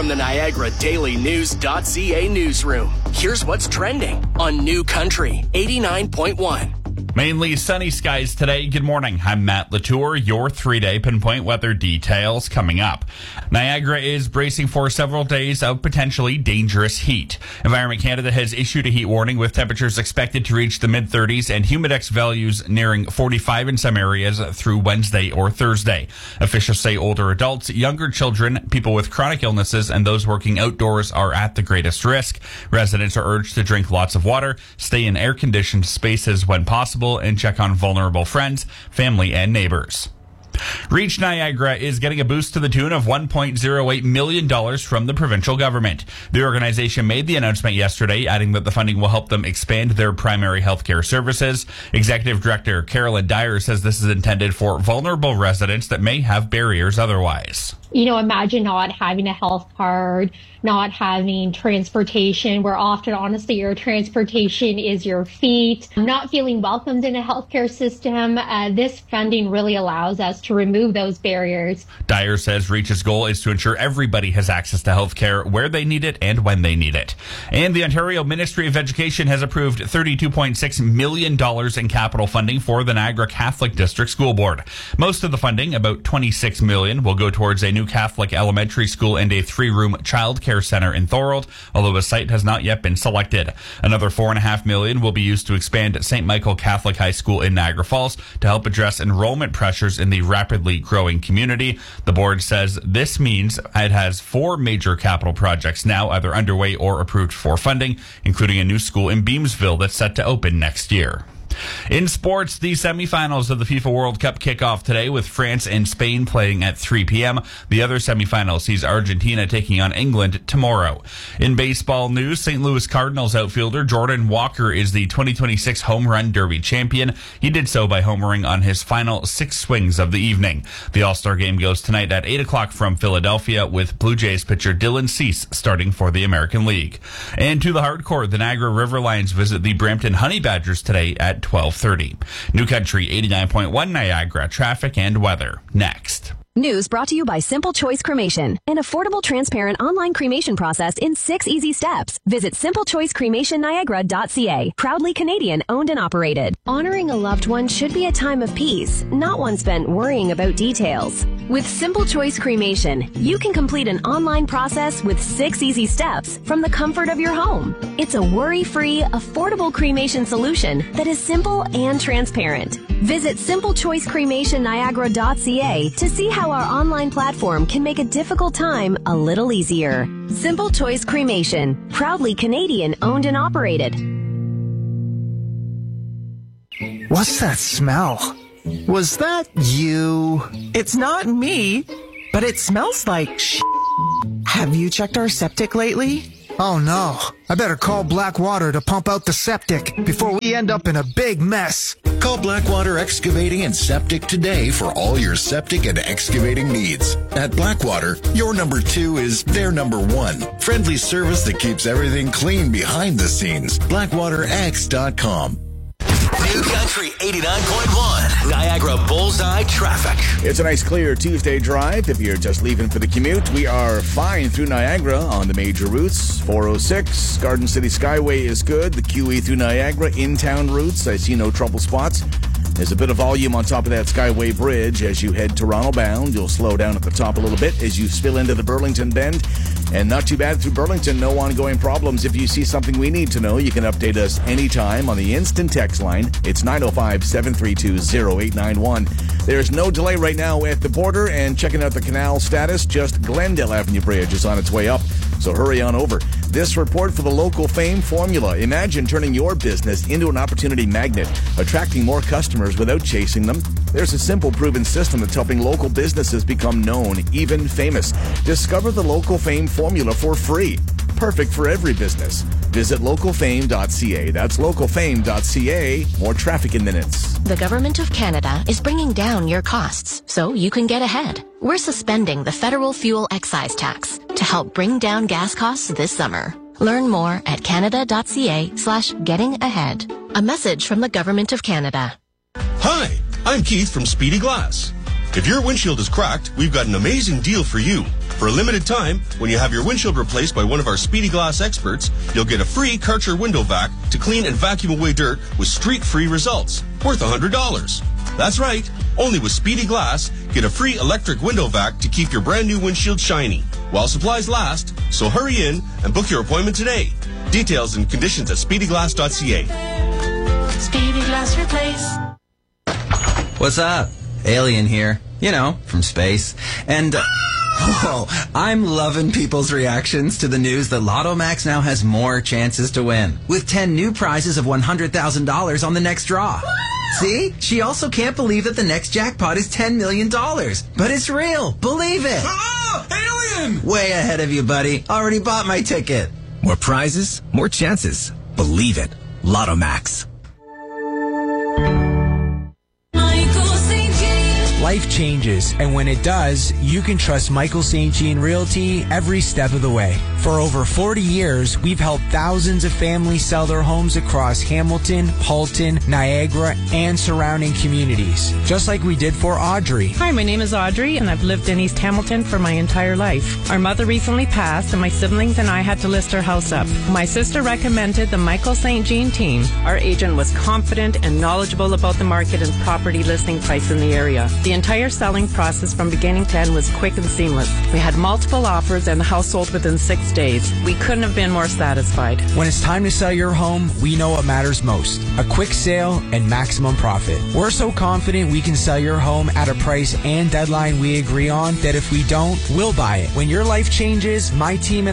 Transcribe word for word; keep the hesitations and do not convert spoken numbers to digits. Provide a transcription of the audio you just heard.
the Niagara Daily News dot C A newsroom. Here's what's trending on New Country eighty-nine point one. Mainly sunny skies today. Good morning. I'm Matt Latour. Your three-day pinpoint weather details coming up. Niagara is bracing for several days of potentially dangerous heat. Environment Canada has issued a heat warning with temperatures expected to reach the mid-thirties and humidex values nearing forty-five in some areas through Wednesday or Thursday. Officials say older adults, younger children, people with chronic illnesses, and those working outdoors are at the greatest risk. Residents are urged to drink lots of water, stay in air-conditioned spaces when possible, and check on vulnerable friends, family, and neighbors. Reach Niagara is getting a boost to the tune of one point oh eight million dollars from the provincial government. The organization made the announcement yesterday, adding that the funding will help them expand their primary health care services. Executive Director Carolyn Dyer says this is intended for vulnerable residents that may have barriers otherwise. You know, imagine not having a health card, not having transportation, where often, honestly, your transportation is your feet, not feeling welcomed in a healthcare system. Uh, this funding really allows us to remove those barriers. Dyer says Reach's goal is to ensure everybody has access to health care where they need it and when they need it. And the Ontario Ministry of Education has approved thirty-two point six million dollars in capital funding for the Niagara Catholic District School Board. Most of the funding, about twenty-six million dollars, will go towards a new Catholic elementary school and a three-room child care center in Thorold, although a site has not yet been selected. Another four and a half million dollars will be used to expand Saint Michael Catholic High School in Niagara Falls to help address enrollment pressures in the rapidly growing community. The board says this means it has four major capital projects now either underway or approved for funding, including a new school in Beamsville that's set to open next year. In sports, the semifinals of the FIFA World Cup kick off today with France and Spain playing at three p.m. The other semifinal sees Argentina taking on England tomorrow. In baseball news, Saint Louis Cardinals outfielder Jordan Walker is the twenty twenty-six Home Run Derby champion. He did so by homering on his final six swings of the evening. The All-Star game goes tonight at eight o'clock from Philadelphia with Blue Jays pitcher Dylan Cease starting for the American League. And to the hardcore, the Niagara River Lions visit the Brampton Honey Badgers today at twelve thirty. New Country eighty-nine point one Niagara traffic and weather next. News brought to you by Simple Choice Cremation, an affordable, transparent online cremation process in six easy steps. Visit simple choice cremation niagara dot c a. Proudly Canadian owned and operated. Honoring a loved one should be a time of peace, not one spent worrying about details. With Simple Choice Cremation, you can complete an online process with six easy steps from the comfort of your home. It's a worry-free, affordable cremation solution that is simple and transparent. Visit simple choice cremation niagara dot c a to see how our online platform can make a difficult time a little easier. Simple Choice Cremation, proudly Canadian owned and operated. What's that smell? Was that you? It's not me, but it smells like sh**. Have you checked our septic lately? Oh no, I better call Blackwater to pump out the septic before we end up in a big mess. Call Blackwater Excavating and Septic today for all your septic and excavating needs. At Blackwater, your number two is their number one. Friendly service that keeps everything clean behind the scenes. blackwater x dot com. New Country eighty-nine point one Niagara Bullseye traffic. It's a nice clear Tuesday drive. If you're just leaving for the commute, we are fine through Niagara on the major routes. four oh six, Garden City Skyway is good. The Q E through Niagara, in-town routes, I see no trouble spots. There's a bit of volume on top of that Skyway Bridge as you head Toronto bound. You'll slow down at the top a little bit as you spill into the Burlington Bend. And not too bad through Burlington, no ongoing problems. If you see something we need to know, you can update us anytime on the instant text line. It's nine oh five, seven three two, oh eight nine one. There's no delay right now at the border, and checking out the canal status, just Glendale Avenue Bridge is on its way up. So hurry on over. This report for the Local Fame Formula. Imagine turning your business into an opportunity magnet, attracting more customers without chasing them. There's a simple, proven system that's helping local businesses become known, even famous. Discover the Local Fame Formula for free. Perfect for every business. Visit local fame dot c a. That's local fame dot c a. More traffic in minutes. The Government of Canada is bringing down your costs so you can get ahead. We're suspending the federal fuel excise tax to help bring down gas costs this summer. Learn more at canada dot c a slash getting ahead. A message from the Government of Canada. Hi, I'm Keith from Speedy Glass. If your windshield is cracked, we've got an amazing deal for you. For a limited time, when you have your windshield replaced by one of our Speedy Glass experts, you'll get a free Karcher window vac to clean and vacuum away dirt with streak-free results, worth one hundred dollars. That's right. Only with Speedy Glass, get a free electric window vac to keep your brand new windshield shiny while supplies last. So hurry in and book your appointment today. Details and conditions at speedy glass dot c a. Speedy Glass Replace. What's up? Alien here. You know, from space. And... Uh, Whoa, I'm loving people's reactions to the news that Lotto Max now has more chances to win, with ten new prizes of one hundred thousand dollars on the next draw. See? She also can't believe that the next jackpot is ten million dollars. But it's real. Believe it. Ah, alien! Way ahead of you, buddy. Already bought my ticket. More prizes, more chances. Believe it. Lotto Max. Life changes, and when it does, you can trust Michael Saint Jean Realty every step of the way. For over forty years, we've helped thousands of families sell their homes across Hamilton, Halton, Niagara, and surrounding communities, just like we did for Audrey. Hi, my name is Audrey, and I've lived in East Hamilton for my entire life. Our mother recently passed, and my siblings and I had to list our house up. My sister recommended the Michael Saint Jean team. Our agent was confident and knowledgeable about the market and property listing price in the area. The entire selling process from beginning to end was quick and seamless. We had multiple offers and the house sold within six days. We couldn't have been more satisfied. When it's time to sell your home, we know what matters most. A quick sale and maximum profit. We're so confident we can sell your home at a price and deadline we agree on that if we don't, we'll buy it. When your life changes, my team and